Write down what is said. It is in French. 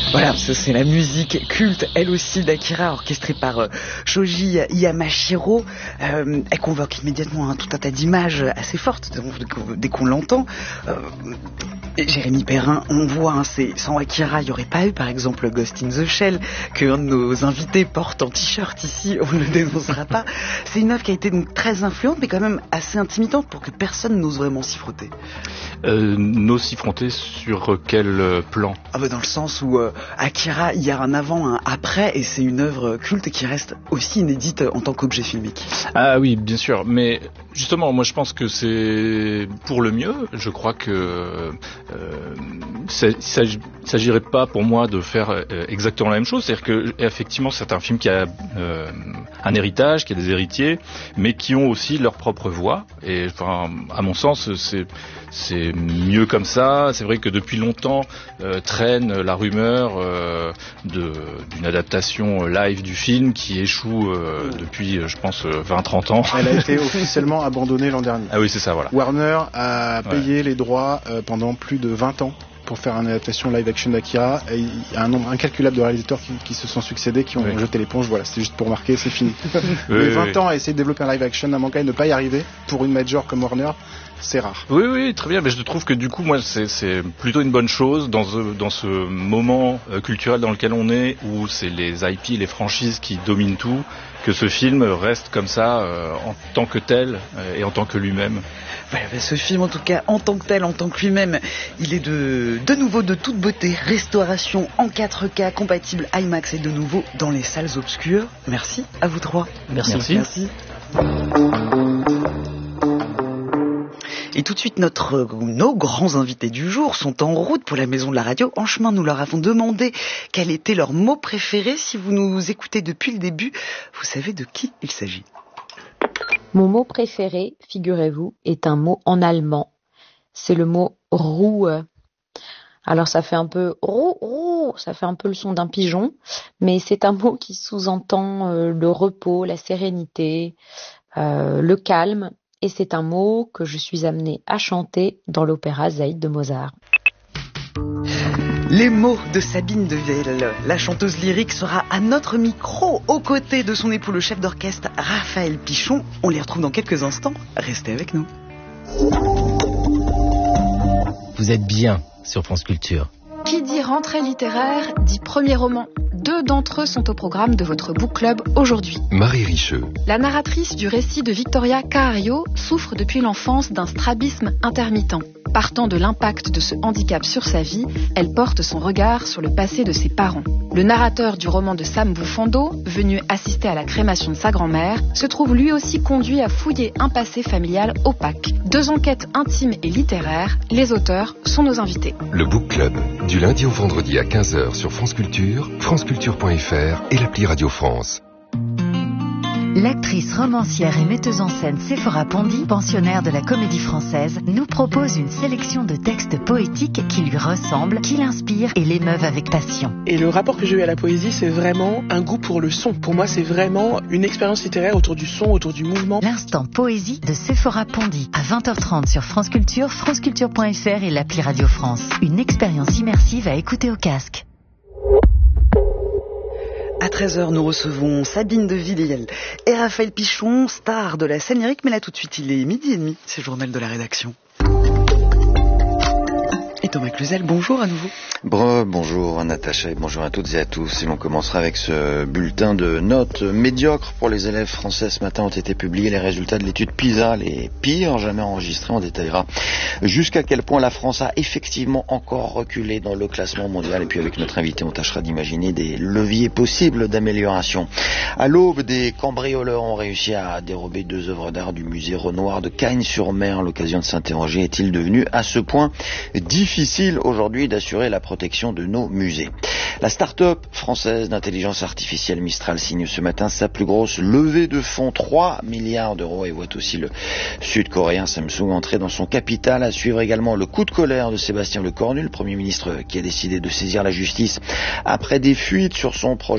Voilà, c'est la musique culte, elle aussi, d'Akira, orchestrée par Shoji Yamashiro. Elle convoque immédiatement tout un tas d'images assez fortes dès qu'on l'entend. Jérémy Perrin, on voit, sans Akira, il n'y aurait pas eu par exemple Ghost in the Shell, qu'un de nos invités porte en t-shirt ici, on ne le dénoncera pas. C'est une œuvre qui a été donc très influente, mais quand même assez intimidante pour que personne n'ose vraiment s'y frotter. N'ose s'y frotter sur quel plan ? Dans le sens où Akira, il y a un avant, un après, et c'est une œuvre culte qui reste aussi inédite en tant qu'objet filmique. Ah oui, bien sûr, mais justement, moi je pense que c'est pour le mieux. Je crois que il s'agirait pas pour moi de faire exactement la même chose. C'est-à-dire que effectivement, c'est un film qui a un héritage, qui a des héritiers, mais qui ont aussi leur propre voix. Et enfin, à mon sens, c'est mieux comme ça. C'est vrai que depuis longtemps traîne la rumeur d'une adaptation live du film qui échoue depuis, je pense, 20-30 ans. Elle a été officiellement abandonnée l'an dernier. Ah oui, c'est ça, voilà. Warner a payé les droits pendant plus de 20 ans pour faire une adaptation live action d'Akira. Et il y a un nombre incalculable de réalisateurs qui se sont succédés, qui ont jeté l'éponge. Voilà, c'était juste pour marquer, c'est fini. Mais 20 ans à essayer de développer un live action à Mankai et ne pas y arriver pour une major comme Warner, c'est rare. Oui, très bien. Mais je trouve que du coup, moi, c'est plutôt une bonne chose dans ce moment culturel dans lequel on est, où c'est les IP, les franchises qui dominent tout, que ce film reste comme ça en tant que tel et en tant que lui-même. Voilà, ce film, en tout cas, en tant que tel, en tant que lui-même, il est de nouveau de toute beauté. Restauration en 4K, compatible IMAX et de nouveau dans les salles obscures. Merci à vous trois. Merci. Et tout de suite, nos grands invités du jour sont en route pour la Maison de la Radio. En chemin, nous leur avons demandé quel était leur mot préféré. Si vous nous écoutez depuis le début, vous savez de qui il s'agit. Mon mot préféré, figurez-vous, est un mot en allemand. C'est le mot « Ruhe ». Alors ça fait un peu « roux », ça fait un peu le son d'un pigeon, mais c'est un mot qui sous-entend le repos, la sérénité, le calme, et c'est un mot que je suis amenée à chanter dans l'opéra Zaïd de Mozart. Les mots de Sabine Devielle, la chanteuse lyrique, sera à notre micro aux côtés de son époux, le chef d'orchestre Raphaël Pichon. On les retrouve dans quelques instants. Restez avec nous. Vous êtes bien sur France Culture. Qui dit rentrée littéraire dit premier roman. 2 d'entre eux sont au programme de votre book club aujourd'hui. Marie Richeux. La narratrice du récit de Victoria Cahario souffre depuis l'enfance d'un strabisme intermittent. Partant de l'impact de ce handicap sur sa vie, elle porte son regard sur le passé de ses parents. Le narrateur du roman de Sam Bufando, venu assister à la crémation de sa grand-mère, se trouve lui aussi conduit à fouiller un passé familial opaque. 2 enquêtes intimes et littéraires, les auteurs sont nos invités. Le Book Club, du lundi au vendredi à 15h sur France Culture, franceculture.fr et l'appli Radio France. L'actrice, romancière et metteuse en scène Séphora Pondy, pensionnaire de la Comédie Française, nous propose une sélection de textes poétiques qui lui ressemblent, qui l'inspirent et l'émeuvent avec passion. Et le rapport que j'ai eu à la poésie, c'est vraiment un goût pour le son. Pour moi, c'est vraiment une expérience littéraire autour du son, autour du mouvement. L'instant poésie de Séphora Pondy, à 20h30 sur France Culture, franceculture.fr et l'appli Radio France. Une expérience immersive à écouter au casque. À 13h, nous recevons Sabine Devielle et Raphaël Pichon, star de la scène lyrique. Mais là, tout de suite, il est 12h30, c'est le journal de la rédaction. Et Thomas Cluzel, bonjour à nouveau. Bonjour Natacha et bonjour à toutes et à tous. Et on commencera avec ce bulletin de notes médiocres pour les élèves français. Ce matin ont été publiés les résultats de l'étude PISA, les pires jamais enregistrés. On détaillera jusqu'à quel point la France a effectivement encore reculé dans le classement mondial. Et puis avec notre invité, on tâchera d'imaginer des leviers possibles d'amélioration. À l'aube, des cambrioleurs ont réussi à dérober 2 œuvres d'art du musée Renoir de Cagnes-sur-Mer. L'occasion de s'interroger, est-il devenu à ce point difficile aujourd'hui d'assurer la protection de nos musées. La start-up française d'intelligence artificielle Mistral signe ce matin sa plus grosse levée de fonds, 3 milliards d'euros, et voit aussi le sud-coréen Samsung entrer dans son capital. À suivre également le coup de colère de Sébastien Lecornu, le Premier ministre qui a décidé de saisir la justice après des fuites sur son projet